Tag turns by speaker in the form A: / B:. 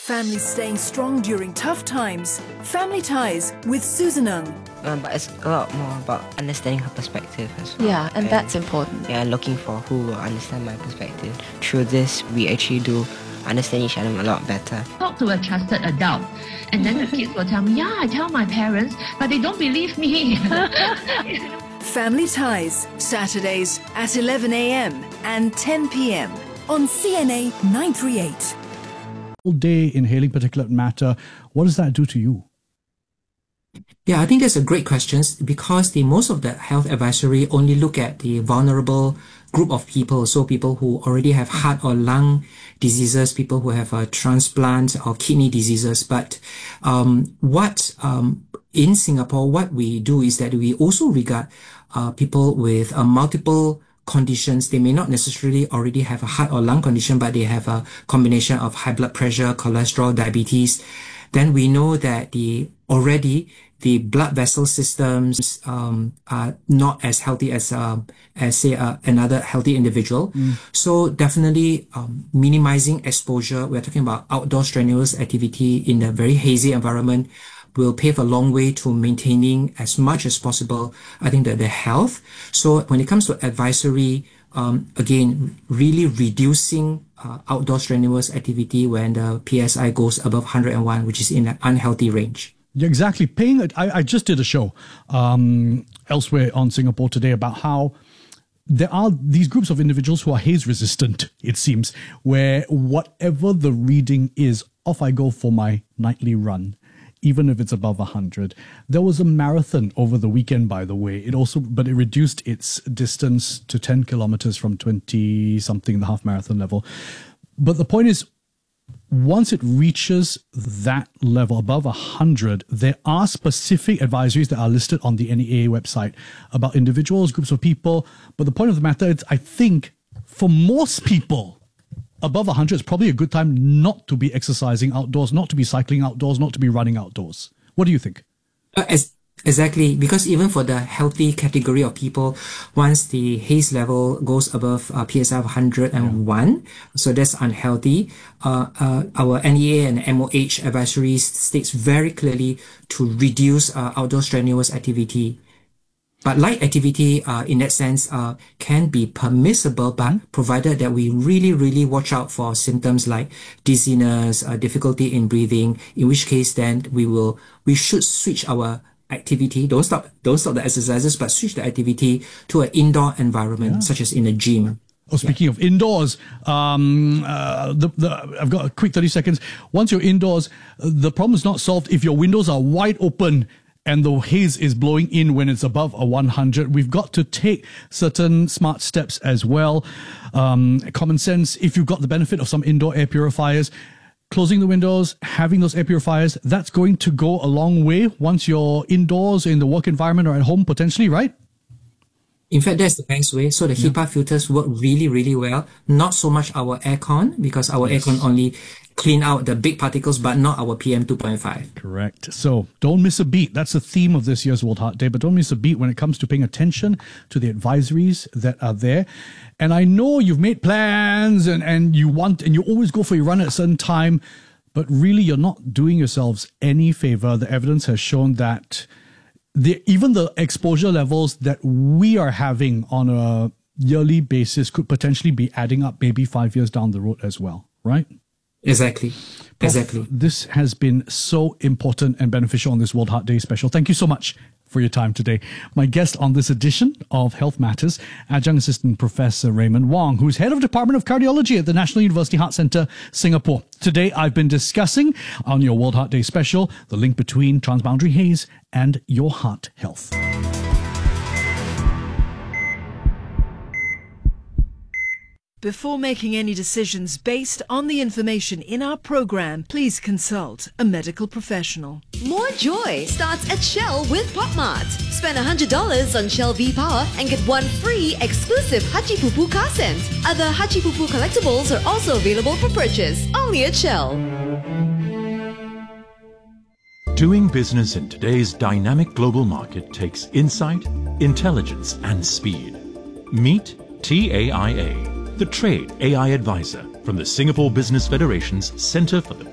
A: Families staying strong during tough times. Family Ties with Susan Ng.
B: But it's a lot more about understanding her perspective as well.
C: Yeah, and that's important.
B: Yeah, looking for who will understand my perspective. Through this, we actually do understand each other a lot better.
D: Talk to a trusted adult, and then the kids will tell me, yeah, I tell my parents, but they don't believe me.
A: Family Ties, Saturdays at 11 a.m. and 10 p.m. on CNA 938.
E: All day inhaling particulate matter, what does that do to you?
F: Yeah, I think that's a great question because most of the health advisory only look at the vulnerable group of people. So people who already have heart or lung diseases, people who have a transplant or kidney diseases. But in Singapore, what we do is that we also regard people with multiple conditions. They may not necessarily already have a heart or lung condition, but they have a combination of high blood pressure, cholesterol, diabetes. Then we know that the blood vessel systems are not as healthy as say another healthy individual. So definitely minimizing exposure. We're talking about outdoor strenuous activity in a very hazy environment will pave a long way to maintaining as much as possible, I think, the health. So when it comes to advisory, again, really reducing outdoor strenuous activity when the PSI goes above 101, which is in an unhealthy range.
E: Yeah, exactly. I just did a show elsewhere on Singapore Today about how there are these groups of individuals who are haze resistant, it seems, where whatever the reading is, off I go for my nightly run, even if it's above 100. There was a marathon over the weekend, by the way. But it reduced its distance to 10 kilometers from 20-something, the half marathon level. But the point is, once it reaches that level, above 100, there are specific advisories that are listed on the NEA website about individuals, groups of people. But the point of the matter is, I think, for most people, above 100 is probably a good time not to be exercising outdoors, not to be cycling outdoors, not to be running outdoors. What do you think?
F: Exactly, because even for the healthy category of people, once the haze level goes above PSI of 101, so that's unhealthy. Our NEA and MOH advisory states very clearly to reduce outdoor strenuous activity. But light activity, in that sense, can be permissible, but provided that we really, really watch out for symptoms like dizziness, difficulty in breathing, in which case then we should switch our activity. Don't stop the exercises, but switch the activity to an indoor environment, such as in a gym.
E: Oh, speaking of indoors, I've got a quick 30 seconds. Once you're indoors, the problem is not solved if your windows are wide open and the haze is blowing in when it's above a 100. We've got to take certain smart steps as well. Common sense, if you've got the benefit of some indoor air purifiers, closing the windows, having those air purifiers, that's going to go a long way once you're indoors in the work environment or at home potentially, right?
F: In fact, that's the best way. So the HEPA filters work really, really well. Not so much our aircon, because our aircon only clean out the big particles, but not our PM 2.5.
E: Correct. So don't miss a beat. That's the theme of this year's World Heart Day, but don't miss a beat when it comes to paying attention to the advisories that are there. And I know you've made plans and you always go for your run at a certain time, but really you're not doing yourselves any favor. The evidence has shown that even the exposure levels that we are having on a yearly basis could potentially be adding up maybe 5 years down the road as well, right?
F: Exactly.
E: Prof, this has been so important and beneficial on this World Heart Day special. Thank you so much for your time today. My guest on this edition of Health Matters, Adjunct Assistant Professor Raymond Wong, who's Head of Department of Cardiology at the National University Heart Centre, Singapore. Today, I've been discussing on your World Heart Day special, the link between transboundary haze and your heart health.
A: Before making any decisions based on the information in our program, please consult a medical professional.
G: More joy starts at Shell with PopMart. Spend $100 on Shell V-Power and get one free exclusive Hachi Pupu car scent. Other Hachi Pupu collectibles are also available for purchase, only at Shell.
H: Doing business in today's dynamic global market takes insight, intelligence, and speed. Meet TAIA, the Trade AI Advisor from the Singapore Business Federation's Centre for the